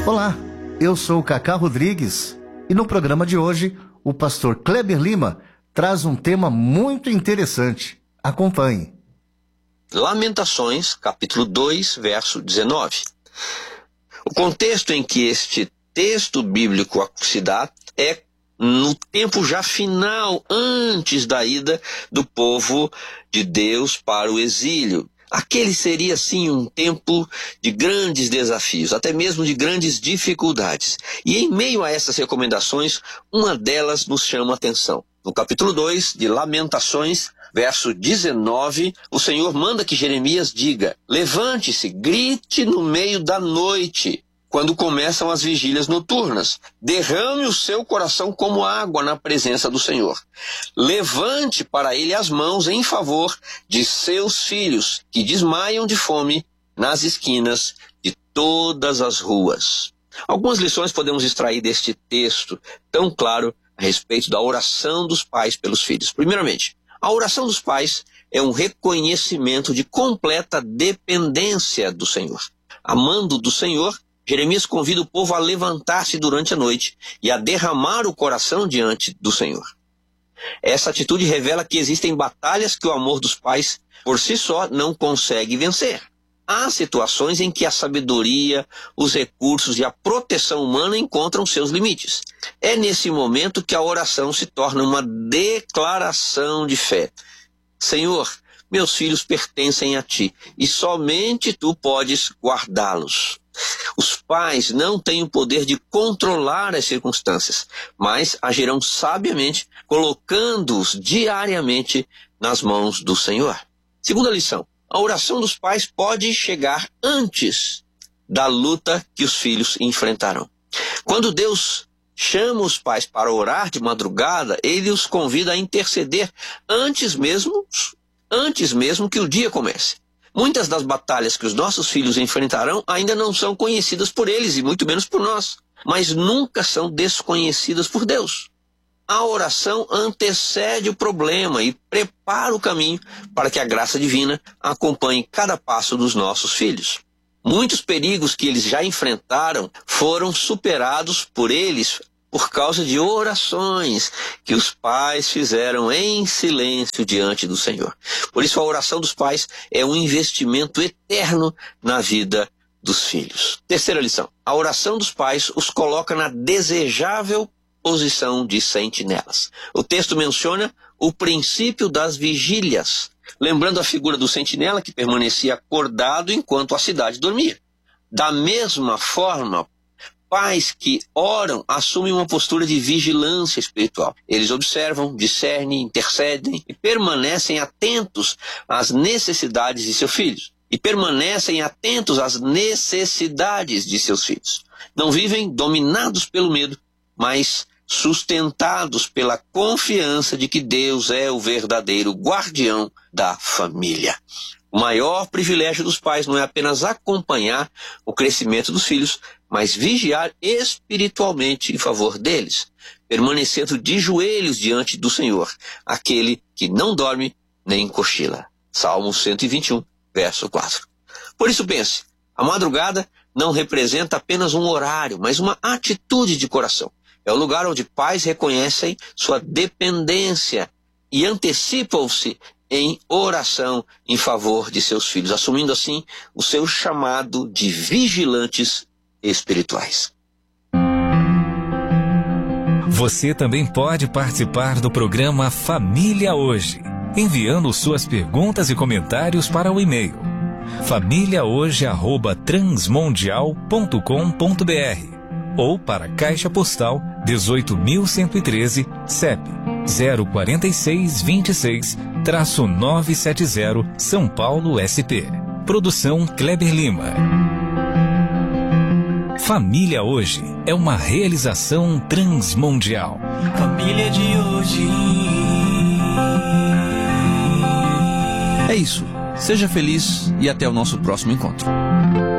Olá, eu sou o Cacá Rodrigues e no programa de hoje o pastor Kleber Lima traz um tema muito interessante. Acompanhe. Lamentações, capítulo 2, verso 19. O contexto em que este texto bíblico se dá é no tempo já final, antes da ida do povo de Deus para o exílio. Aquele seria, sim, um tempo de grandes desafios, até mesmo de grandes dificuldades. E em meio a essas recomendações, uma delas nos chama a atenção. No capítulo 2 de Lamentações, verso 19, o Senhor manda que Jeremias diga: levante-se, grite no meio da noite, quando começam as vigílias noturnas. Derrame o seu coração como água na presença do Senhor. Levante para ele as mãos em favor de seus filhos, que desmaiam de fome nas esquinas de todas as ruas. Algumas lições podemos extrair deste texto tão claro a respeito da oração dos pais pelos filhos. Primeiramente, a oração dos pais é um reconhecimento de completa dependência do Senhor. Amando do Senhor, Jeremias convida o povo a levantar-se durante a noite e a derramar o coração diante do Senhor. Essa atitude revela que existem batalhas que o amor dos pais, por si só, não consegue vencer. Há situações em que a sabedoria, os recursos e a proteção humana encontram seus limites. É nesse momento que a oração se torna uma declaração de fé. Senhor, meus filhos pertencem a ti e somente tu podes guardá-los. Os pais não têm o poder de controlar as circunstâncias, mas agirão sabiamente, colocando-os diariamente nas mãos do Senhor. Segunda lição, a oração dos pais pode chegar antes da luta que os filhos enfrentarão. Quando Deus chama os pais para orar de madrugada, ele os convida a interceder antes mesmo que o dia comece. Muitas das batalhas que os nossos filhos enfrentarão ainda não são conhecidas por eles e muito menos por nós, mas nunca são desconhecidas por Deus. A oração antecede o problema e prepara o caminho para que a graça divina acompanhe cada passo dos nossos filhos. Muitos perigos que eles já enfrentaram foram superados por eles por causa de orações que os pais fizeram em silêncio diante do Senhor. Por isso a oração dos pais é um investimento eterno na vida dos filhos. Terceira lição, a oração dos pais os coloca na desejável posição de sentinelas. O texto menciona o princípio das vigílias, lembrando a figura do sentinela que permanecia acordado enquanto a cidade dormia. Da mesma forma, pais que oram assumem uma postura de vigilância espiritual. Eles observam, discernem, intercedem e permanecem atentos às necessidades de seus filhos. Não vivem dominados pelo medo, mas sustentados pela confiança de que Deus é o verdadeiro guardião da família. O maior privilégio dos pais não é apenas acompanhar o crescimento dos filhos, mas vigiar espiritualmente em favor deles, permanecendo de joelhos diante do Senhor, aquele que não dorme nem cochila. Salmo 121, verso 4. Por isso pense, a madrugada não representa apenas um horário, mas uma atitude de coração. É o lugar onde pais reconhecem sua dependência e antecipam-se em oração em favor de seus filhos, assumindo assim o seu chamado de vigilantes espirituais. Você também pode participar do programa Família Hoje, enviando suas perguntas e comentários para o e-mail famíliahoje@transmundial.com.br ou para a Caixa Postal 18.113, CEP 04626-970, São Paulo, SP. Produção Kleber Lima. Família Hoje é uma realização transmundial. Família de hoje. É isso. Seja feliz e até o nosso próximo encontro.